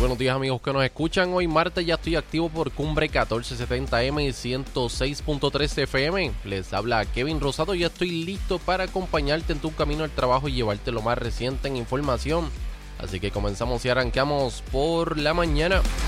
buenos días amigos que nos escuchan. Hoy martes ya estoy activo por Cumbre 1470M y 106.3 FM. Les habla Kevin Rosado y ya estoy listo para acompañarte en tu camino al trabajo y llevarte lo más reciente en información. Así que comenzamos y arrancamos por la mañana.